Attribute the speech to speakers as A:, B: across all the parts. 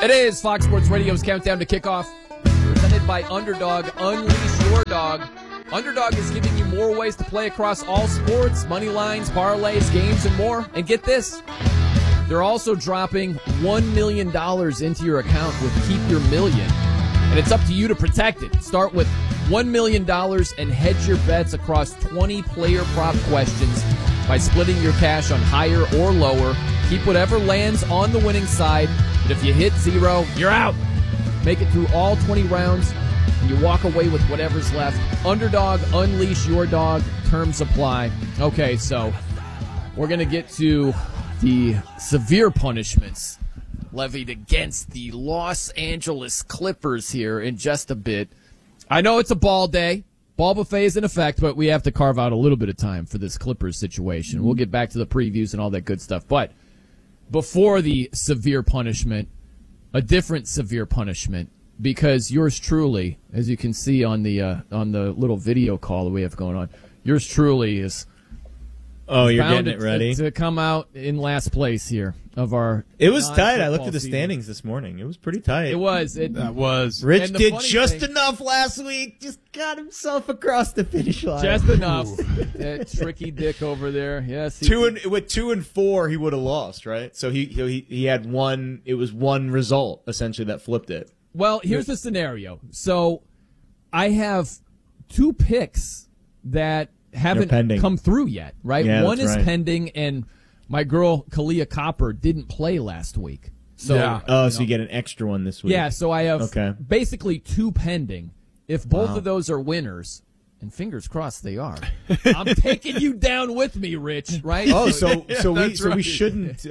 A: It is Fox Sports Radio's Countdown to Kickoff, presented by Underdog. Unleash your dog. Underdog is giving you more ways to play across all sports, money lines, parlays, games, and more. And get this, they're also dropping $1 million into your account with Keep Your Million. And it's up to you to protect it. Start with $1 million and hedge your bets across 20 player prop questions by splitting your cash on higher or lower. Keep whatever lands on the winning side, but if you hit zero, you're out. Make it through all 20 rounds, and you walk away with whatever's left. Underdog, unleash your dog. Terms apply. Okay, so we're going to get to the severe punishments levied against the Los Angeles Clippers here in just a bit. I know it's a ball day. Ball buffet is in effect, but we have to carve out a little bit of time for this Clippers situation. We'll get back to the previews and all that good stuff. But before the severe punishment, a different severe punishment, because yours truly, as you can see on the little video call that we have going on, yours truly is
B: you're getting it ready
A: to come out in last place here of our.
B: It was tight. I looked at the standings this morning. It was pretty tight.
A: It was.
C: That was.
B: Rich did just enough last week. Just got himself across the finish line.
A: Just enough. That tricky dick over there. Yes.
B: With 2 and 4, he would have lost, right? So he had one. It was one result essentially that flipped it.
A: Well, here's the scenario. So I have 2 picks that haven't come through yet, right?
B: Yeah,
A: one is
B: right.
A: pending, and my girl Kalia Copper didn't play last week. So,
C: yeah.
B: So you get an extra one this week.
A: Yeah, so I have basically 2 pending. If both of those are winners, and fingers crossed they are, I'm taking you down with me, Rich, right?
B: Oh, so
C: right.
B: we shouldn't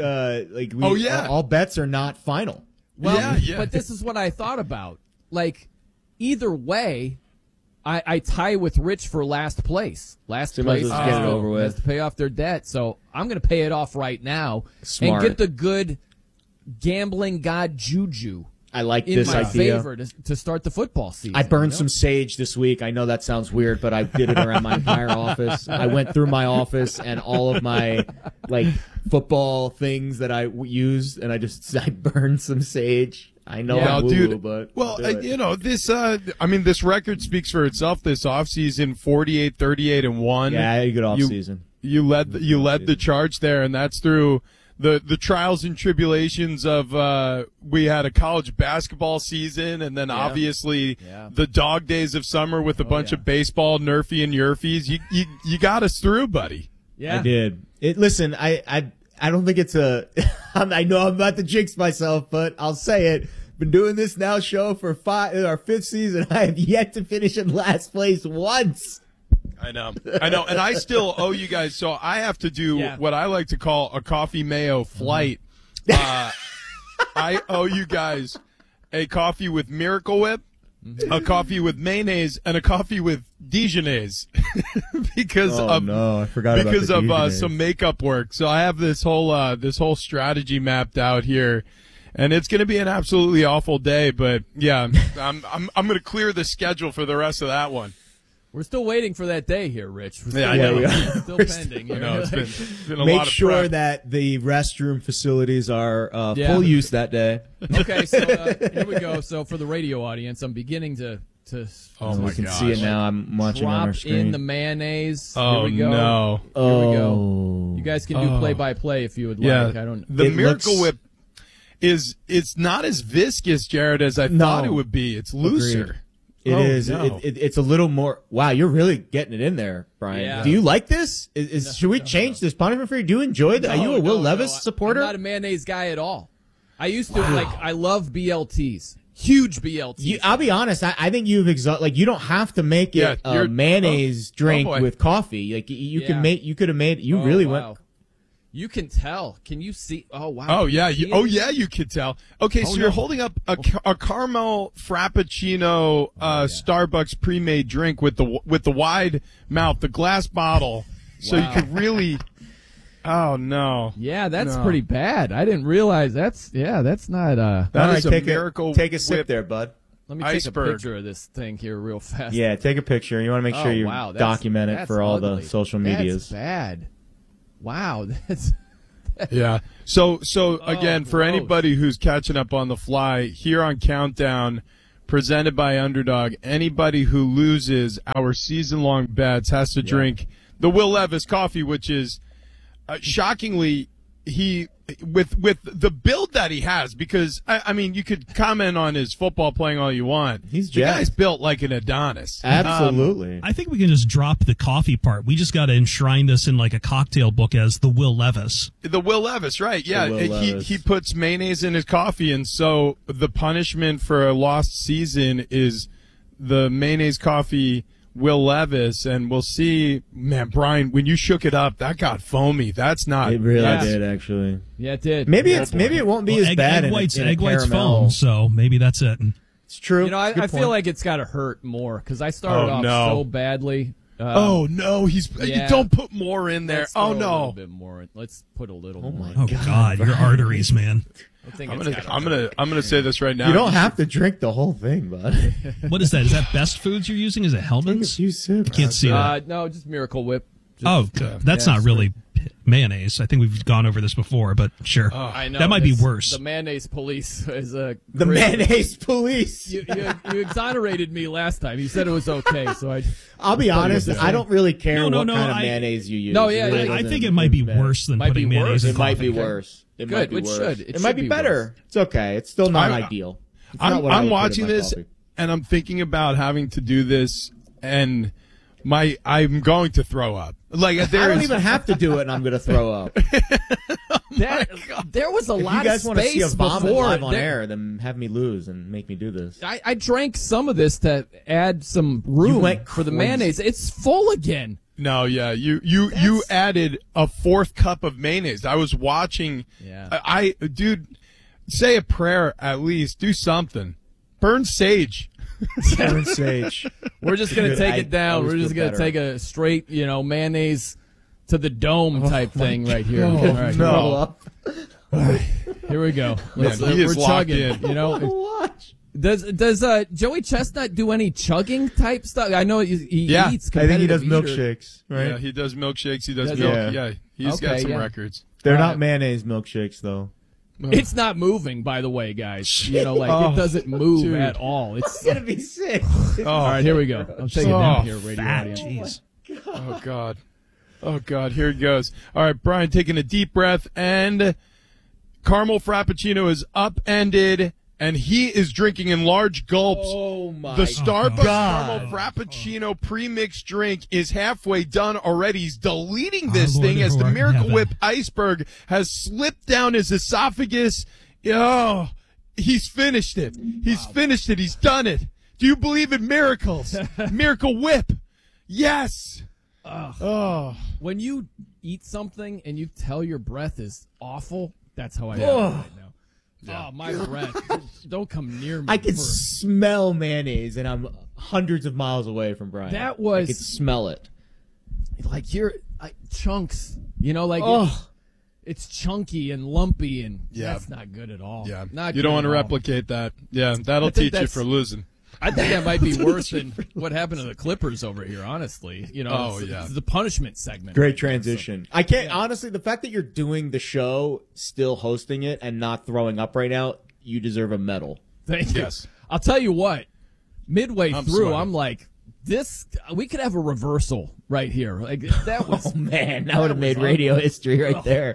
B: all bets are not final.
A: Well, but this is what I thought about. Like, either way, I tie with Rich for last place. Last place
B: get it over with.
A: has to pay off their debt, so I'm going to pay it off right now
B: Smart.
A: and get the good gambling god juju.
B: I like
A: in
B: this
A: my
B: idea.
A: favor to start the football season.
B: I burned some sage this week. I know that sounds weird, but I did it around my entire office. I went through my office and all of my football things that I used, and I burned some sage. I know, I'm woo-woo, but
C: this record speaks for itself. This offseason, 48, 38, and 1.
B: Yeah, a good offseason.
C: You led the charge there, and that's through the trials and tribulations of we had a college basketball season, and then obviously the dog days of summer with a bunch of baseball nerfy and yerfies. You got us through, buddy.
A: Yeah,
B: I did. Listen, I don't think it's a. I know I'm about to jinx myself, but I'll say it. Been doing this now show for our 5th season. I have yet to finish in last place once.
C: I know, and I still owe you guys. So I have to do what I like to call a coffee mayo flight. I owe you guys a coffee with Miracle Whip, a coffee with mayonnaise, and a coffee with Dijonnaise because
B: I forgot about
C: some makeup work. So I have this whole strategy mapped out here. And it's going to be an absolutely awful day, but yeah, I'm going to clear the schedule for the rest of that one.
A: We're still waiting for that day here, Rich.
C: I know.
A: We are. Still pending here.
C: No, it's been a
B: Make
C: lot of
B: sure
C: prep.
B: that the restroom facilities are full use that day.
A: Okay, so here we go. So for the radio audience, I'm beginning to
C: oh my
B: you can
C: gosh.
B: see it now. I'm watching on our
A: drop
B: screen.
A: in the mayonnaise.
C: Oh,
A: here we go.
C: no.
A: Here we go. You guys can do play-by-play if you would like.
C: The Miracle Whip it's not as viscous, Jared, as I thought it would be. It's looser.
B: It is.
C: No.
B: It's a little more. Wow, you're really getting it in there, Brian.
A: Yeah.
B: Do you like this? Should we change this punishment for you? Do you enjoy that? Are you a Will Levis supporter?
A: I'm not a mayonnaise guy at all. I used to I love BLTs. Huge BLTs.
B: I'll be honest. I think you've exhausted. You don't have to make it a mayonnaise drink with coffee. Like you can make. You could have made. You really went.
A: You can tell. Can you see? Oh, wow.
C: Oh, yeah. You could tell. Okay, so you're holding up a caramel frappuccino Starbucks pre-made drink with the wide mouth, the glass bottle, so you could really. Oh no.
A: Yeah, that's pretty bad. I didn't realize that's not.
C: That is a miracle.
B: Take a sip there, bud.
A: Let me take a picture of this thing here real fast.
B: Yeah, take a picture. You want to make sure you document it for all the social medias.
A: That's bad. Wow,
C: Yeah. So again, for
A: gross.
C: anybody who's catching up on the fly, here on Countdown, presented by Underdog, anybody who loses our season-long bets has to drink the Will Levis coffee, which is shockingly with the build that he has, because I mean, you could comment on his football playing all you want.
B: The
C: guy's built like an Adonis.
B: Absolutely.
D: I think we can just drop the coffee part. We just got to enshrine this in like a cocktail book as the Will Levis.
C: The Will Levis, right? Yeah,
B: Will Levis.
C: he puts mayonnaise in his coffee, and so the punishment for a lost season is the mayonnaise coffee Will Levis, and we'll see. Man, Brian, when you shook it up, that got foamy. That's not.
B: It really
A: Yes.
B: did, actually.
A: Yeah, it did.
B: Maybe it won't be as bad.
D: Egg white's
B: in a
D: foam,
B: caramel.
D: so maybe that's it.
B: It's true.
A: You know, I
B: Good
A: feel
B: point.
A: like it's got to hurt more because I started off so badly.
C: Oh no, you don't put more in there.
A: Let's
C: Oh
A: throw a little
C: no.
A: bit more. Let's put a little
B: Oh
A: more.
B: my
D: Oh God, your arteries, man.
A: I'm
C: I'm gonna say this right now.
B: You don't have to drink the whole thing, bud.
D: What is that? Is that Best Foods you're using? Is it
B: Take a
D: Hellman's?
B: few sips.
D: Can't see that.
A: No, just Miracle Whip. Just,
D: Oh, that's not really mayonnaise. I think we've gone over this before, but sure.
A: I know
D: that might be
A: it's-
D: worse.
A: The mayonnaise police is a
B: The
A: great-
B: mayonnaise police.
A: You exonerated me last time. You said it was okay, so
B: I'll be honest.
A: the
B: I don't really care
D: No,
B: what kind of
D: I-
B: mayonnaise you use.
A: No, yeah,
B: It really
D: I
B: doesn't
D: think it might be
B: matter.
D: worse than
A: Might
D: putting
A: be
D: mayonnaise
A: worse.
D: in
B: It might
D: coffee.
B: be worse. It
A: Good,
B: might be
A: it
B: worse.
A: should. It
B: It
A: should
B: might
A: be
B: be better.
A: worse.
B: It's okay. It's still not ideal. It's not what I
C: I'm
B: would put in
C: watching
B: my
C: this,
B: coffee.
C: and I'm thinking about having to do this, and I'm going to throw up. Like
B: I
C: there
B: don't
C: is.
B: even have to do it, and I'm going to throw up.
A: there was a
B: If you
A: lot
B: guys
A: of
B: want to see a
A: space
B: vomit
A: before.
B: live on
A: There-
B: air, then have me lose and make me do this.
A: I drank some of this to add some room
B: went
A: for the
B: crazy.
A: mayonnaise. It's full again.
C: No, yeah, you added a fourth cup of mayonnaise. I was watching.
A: Yeah.
C: Dude, say a prayer at least. Do something. Burn sage.
B: Burn sage.
A: We're just gonna
B: Dude,
A: take
B: I
A: it down.
B: always
A: We're just
B: feel
A: gonna
B: better.
A: take a straight, mayonnaise to the dome type thing right here.
C: Oh,
A: All right,
C: no.
A: here we go.
C: Man, he is
A: we're
C: locked
A: chugging.
C: in.
B: Watch.
A: Does Joey Chestnut do any chugging type stuff? I know he
C: Yeah.
A: eats.
B: I think he does
A: competitive eater.
B: milkshakes, right?
C: Yeah, he does milkshakes. He does
A: Does
C: milk.
B: he?
C: Yeah, he's got
A: Okay,
C: some
A: yeah.
C: records.
B: They're
A: Right.
B: not mayonnaise milkshakes, though.
A: It's not moving, by the way, guys. It
C: Oh,
A: doesn't move
C: dude.
A: at all. It's
B: gonna be sick.
A: all right. Here we go. I'm taking it down here, radio
D: Fat,
A: audience.
D: jeez.
C: Oh God. Oh God. Here it goes. All right, Brian, taking a deep breath, and caramel frappuccino is upended, and he is drinking in large gulps.
B: Oh my
C: The Starbucks
B: God.
C: caramel frappuccino premixed drink is halfway done already. He's deleting
D: Our
C: this
D: Lord
C: thing as
D: who
C: the
D: art in
C: Miracle
D: heaven.
C: Whip iceberg has slipped down his esophagus. Oh, he's finished it. He's finished it. He's done it. Do you believe in miracles? Miracle Whip. Yes. Oh.
A: When you eat something and you tell your breath is awful, that's how I feel right now. Oh, my breath. Don't come near me.
B: I can smell mayonnaise, and I'm hundreds of miles away from Brian.
A: That was-
B: I could smell it.
A: like chunks.
B: Oh.
A: It's chunky and lumpy, and
C: Yeah.
A: that's not good at all.
C: Yeah.
A: Not
C: You
A: good
C: don't want
A: at
C: to
A: all.
C: replicate that. Yeah, that'll
A: I think
C: teach you
A: that's-
C: for losing.
A: I think that might be worse than what happened to the Clippers over here, honestly.
C: Oh,
A: it's,
C: yeah.
A: it's the punishment segment.
B: Great transition. I can't honestly. The fact that you're doing the show, still hosting it, and not throwing up right now, you deserve a medal.
A: Thank you.
C: Yes.
A: I'll tell you what, midway
C: I'm
A: through,
C: sweating.
A: I'm like, we could have a reversal right here. Like, that was
B: Oh man, that would have made radio history right there.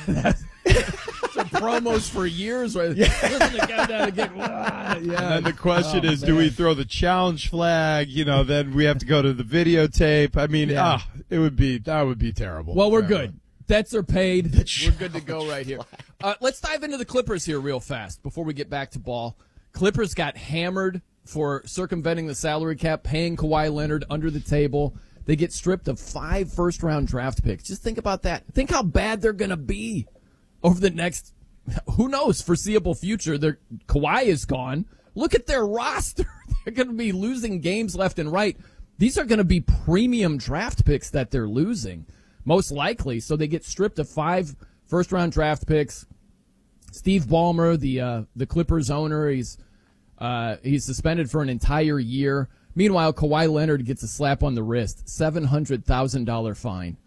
A: some promos for years. Right? Listen to Countdown again. Yeah.
C: And then the question is, do we throw the challenge flag? Then we have to go to the videotape. I mean, that would be terrible.
A: Well, we're good. Bets are paid. We're good to go right here. Let's dive into the Clippers here real fast before we get back to ball. Clippers got hammered for circumventing the salary cap, paying Kawhi Leonard under the table. They get stripped of 5 first-round draft picks. Just think about that. Think how bad they're going to be over the next, who knows, foreseeable future. Kawhi is gone. Look at their roster. They're going to be losing games left and right. These are going to be premium draft picks that they're losing, most likely. So they get stripped of 5 first-round draft picks. Steve Ballmer, the Clippers owner, he's suspended for an entire year. Meanwhile, Kawhi Leonard gets a slap on the wrist, $700,000 fine.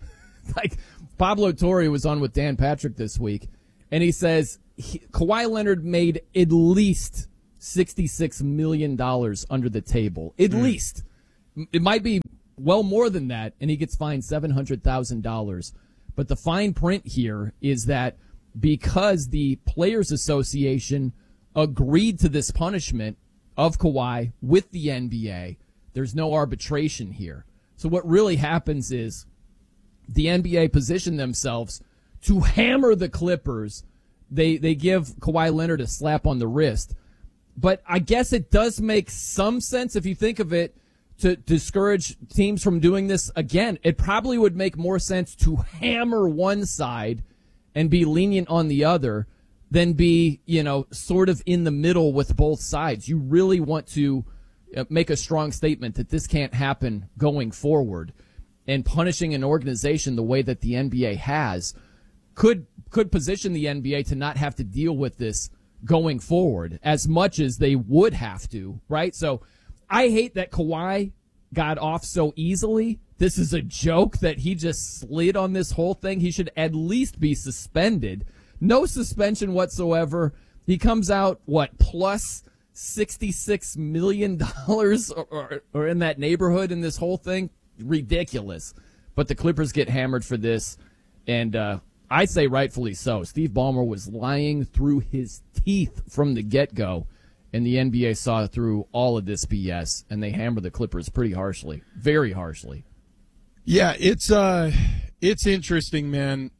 A: like Pablo Torre was on with Dan Patrick this week, and he says Kawhi Leonard made at least $66 million under the table. At least. It might be well more than that, and he gets fined $700,000. But the fine print here is that because the Players Association agreed to this punishment of Kawhi with the NBA, there's no arbitration here. So what really happens is the NBA positioned themselves to hammer the Clippers. They give Kawhi Leonard a slap on the wrist. But I guess it does make some sense if you think of it to discourage teams from doing this again. It probably would make more sense to hammer one side and be lenient on the other than be, sort of in the middle with both sides. You really want to make a strong statement that this can't happen going forward. And punishing an organization the way that the NBA has could position the NBA to not have to deal with this going forward as much as they would have to, right? So I hate that Kawhi got off so easily. This is a joke that he just slid on this whole thing. He should at least be suspended. No suspension whatsoever. He comes out, plus $66 million or in that neighborhood in this whole thing? Ridiculous. But the Clippers get hammered for this, and I say rightfully so. Steve Ballmer was lying through his teeth from the get-go, and the NBA saw through all of this BS, and they hammered the Clippers pretty harshly, very harshly.
C: Yeah, it's interesting, man.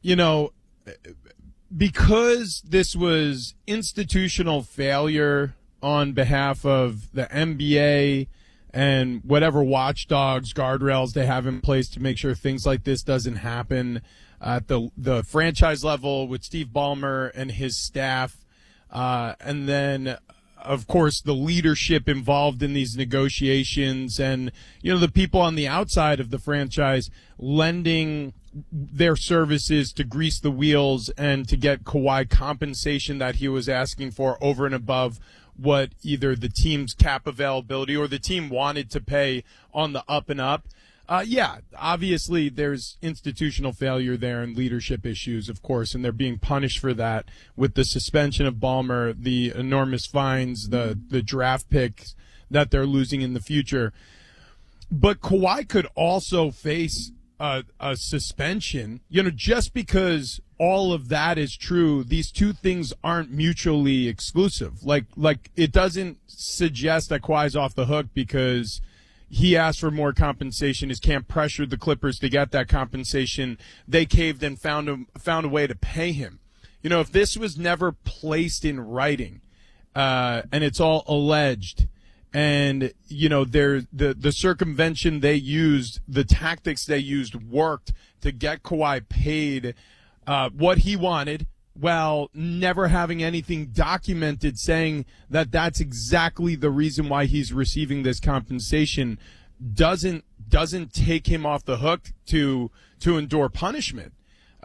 C: Because this was institutional failure on behalf of the NBA and whatever watchdogs, guardrails they have in place to make sure things like this doesn't happen at the franchise level with Steve Ballmer and his staff, and then, of course, the leadership involved in these negotiations and, the people on the outside of the franchise lending their services to grease the wheels and to get Kawhi compensation that he was asking for over and above what either the team's cap availability or the team wanted to pay on the up and up. Obviously there's institutional failure there and leadership issues, of course, and they're being punished for that with the suspension of Ballmer, the enormous fines, the draft picks that they're losing in the future. But Kawhi could also face a suspension, just because all of that is true. These two things aren't mutually exclusive. Like it doesn't suggest that Kawhi's off the hook because he asked for more compensation. His camp pressured the Clippers to get that compensation. They caved and found a way to pay him. If this was never placed in writing, and it's all alleged, and the circumvention they used, the tactics they used worked to get Kawhi paid what he wanted, while never having anything documented saying that that's exactly the reason why he's receiving this compensation, doesn't take him off the hook to endure punishment.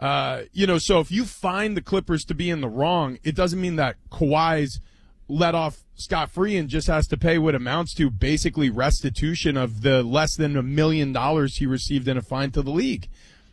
C: So if you find the Clippers to be in the wrong, it doesn't mean that Kawhi's let off scot-free and just has to pay what amounts to basically restitution of the less than $1 million he received in a fine to the league.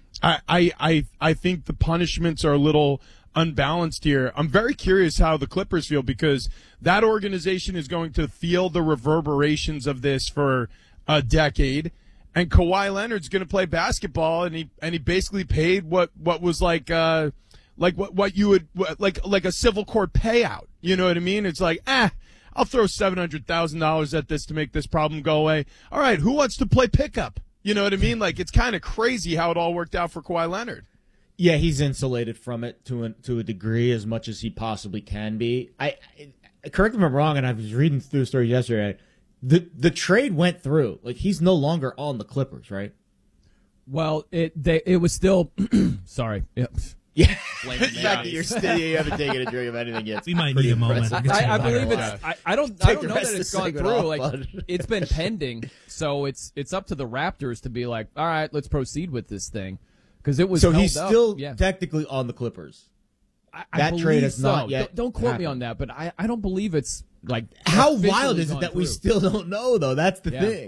C: I think the punishments are a little unbalanced here. I'm very curious how the Clippers feel, because that organization is going to feel the reverberations of this for a decade. And Kawhi Leonard's going to play basketball, and he basically paid what was like what you would like a civil court payout. You know what I mean? It's like, I'll throw $700,000 at this to make this problem go away. All right, who wants to play pickup? You know what I mean? Like, it's kind of crazy how it all worked out for Kawhi Leonard.
B: Yeah, he's insulated from it to a degree, as much as he possibly can be. Correct me if I'm wrong, and I was reading through the story yesterday. The trade went through. Like, he's no longer on the Clippers, right?
A: Well, it was still. Sorry. Yep.
B: Yeah, the fact that you're still, you haven't taken a drink of anything yet.
D: We might need a moment.
A: I believe it's. I don't know that it's gone through. Like, it's been pending, so it's up to the Raptors to be like, all right, let's proceed with this thing, because it was.
B: So he's still technically on the Clippers.
A: That
B: trade has not yet.
A: Don't quote me on that, but I don't believe it's like.
B: How wild is it that we still don't know, though? That's the thing.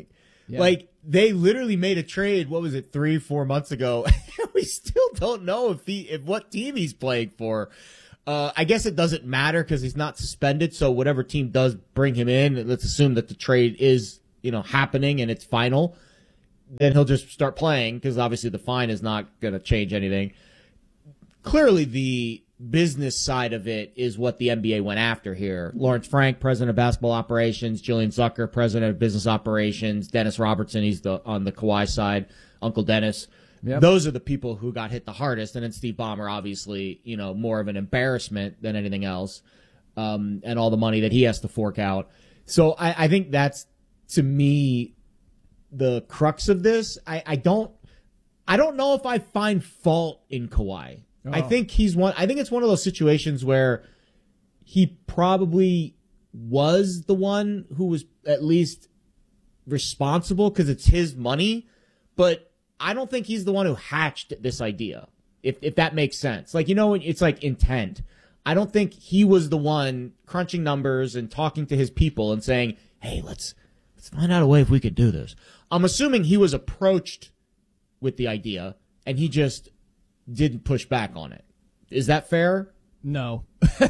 A: Yeah.
B: Like, they literally made a trade, what was it, 3-4 months ago, and we still don't know if what team he's playing for. I guess it doesn't matter because he's not suspended, so whatever team does bring him in, let's assume that the trade is, happening and it's final, then he'll just start playing because obviously the fine is not going to change anything. Clearly, the business side of it is what the NBA went after here. Lawrence Frank, president of basketball operations, Julian Zucker, president of business operations, Dennis Robertson, he's on the Kawhi side, Uncle Dennis. Yep. Those are the people who got hit the hardest, and then Steve Ballmer, obviously, more of an embarrassment than anything else, and all the money that he has to fork out. So I think that's, to me, the crux of this. I don't know if I find fault in Kawhi. Oh. I think it's one of those situations where he probably was the one who was at least responsible because it's his money, but I don't think he's the one who hatched this idea, if that makes sense. Like, it's like intent. I don't think he was the one crunching numbers and talking to his people and saying, hey, let's find out a way if we could do this. I'm assuming he was approached with the idea and he just didn't push back on it. Is that fair?
A: No.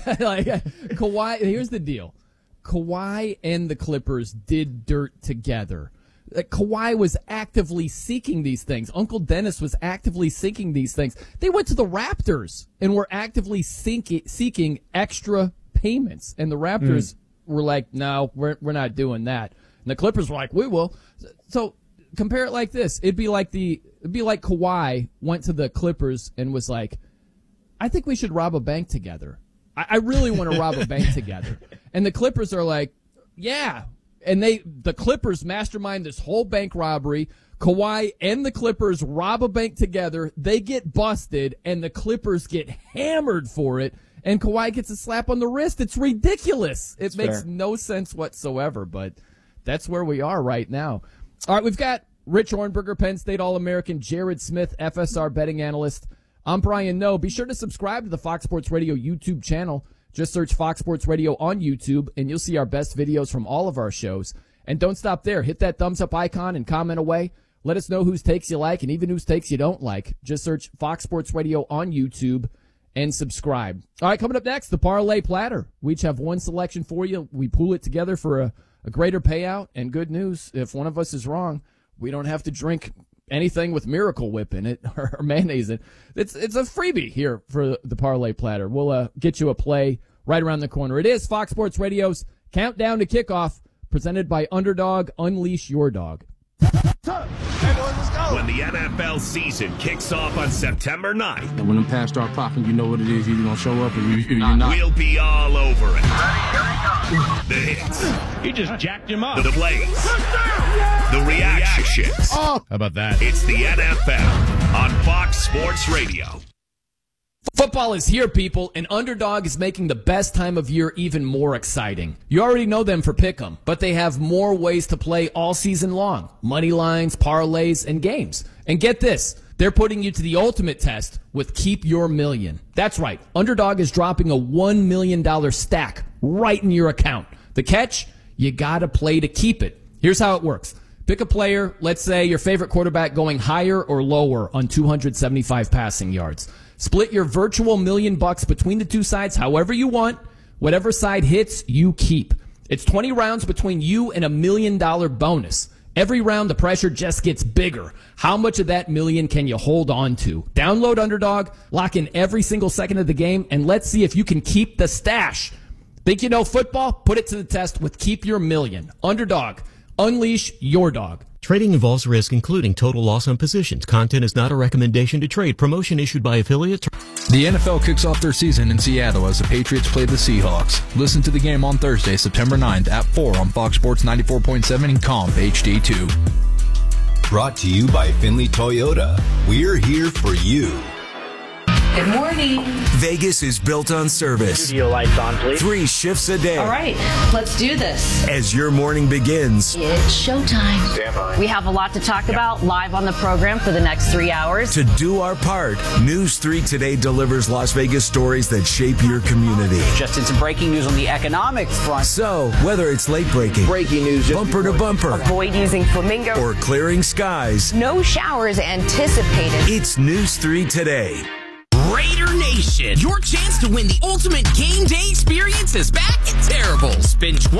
A: Kawhi, here's the deal. Kawhi and the Clippers did dirt together. Kawhi was actively seeking these things. Uncle Dennis was actively seeking these things. They went to the Raptors and were actively seeking extra payments. And the Raptors were like, no, we're not doing that. And the Clippers were like, we will. So compare it like this. It'd be like Kawhi went to the Clippers and was like, I think we should rob a bank together. I really want to rob a bank together. And the Clippers are like, yeah. And the Clippers mastermind this whole bank robbery. Kawhi and the Clippers rob a bank together. They get busted, and the Clippers get hammered for it. And Kawhi gets a slap on the wrist. It's ridiculous. It makes no sense whatsoever, but that's where we are right now. All right, we've got Rich Hornberger, Penn State All-American, Jared Smith, FSR betting analyst. I'm Brian Noe. Be sure to subscribe to the Fox Sports Radio YouTube channel. Just search Fox Sports Radio on YouTube, and you'll see our best videos from all of our shows. And don't stop there. Hit that thumbs up icon and comment away. Let us know whose takes you like and even whose takes you don't like. Just search Fox Sports Radio on YouTube and subscribe. All right, coming up next, the Parlay Platter. We each have one selection for you. We pool it together for a greater payout. And good news, if one of us is wrong, we don't have to drink anything with Miracle Whip in it or mayonnaise in it. It's a freebie here for the Parlay Platter. We'll get you a play right around the corner. It is Fox Sports Radio's Countdown to Kickoff, presented by Underdog. Unleash your dog.
E: When the NFL season kicks off on September 9th.
F: And when them pass start popping, you know what it is. You're going to show up or you're not.
E: We'll be all over it. The hits.
G: He just jacked him up.
E: The plays. The reactions.
G: Oh, how about that?
E: It's the NFL on Fox Sports Radio.
A: Football is here, people, and Underdog is making the best time of year even more exciting. You already know them for Pick'em, but they have more ways to play all season long. Money lines, parlays, and games. And get this, they're putting you to the ultimate test with Keep Your Million. That's right, Underdog is dropping a $1 million stack right in your account. The catch? You gotta play to keep it. Here's how it works. Pick a player, let's say your favorite quarterback going higher or lower on 275 passing yards. Split your virtual $1 million between the two sides however you want. Whatever side hits, you keep. It's 20 rounds between you and $1 million bonus. Every round, the pressure just gets bigger. How much of that million can you hold on to? Download Underdog, lock in every single second of the game, and let's see if you can keep the stash. Think you know football? Put it to the test with Keep Your Million. Underdog. Unleash your dog.
H: Trading involves risk, including total loss on positions. Content is not a recommendation to trade. Promotion issued by affiliates.
I: The NFL kicks off their season in Seattle as the Patriots play the Seahawks. Listen to the game on Thursday, September 9th at 4 on Fox Sports 94.7 and Comp HD2.
J: Brought to you by Finley Toyota. We're here for you. Good morning.
K: Vegas is built on service.
L: Studio lights on, please.
K: 3 shifts a day.
J: All right, let's do this.
K: As your morning begins,
J: It's showtime.
L: Stand by.
J: We have a lot to talk about live on the program for the next 3 hours.
K: to do our part, News 3 Today delivers Las Vegas stories that shape your community.
L: Just in some breaking news on the economic front.
K: So, whether it's late breaking,
L: Breaking news.
K: bumper to bumper,
J: Avoid using Flamingo.
K: or clearing skies,
J: No showers anticipated.
K: it's News 3 Today.
M: Raider Nation, your chance to win the ultimate game day experience is back at Terrible. Spend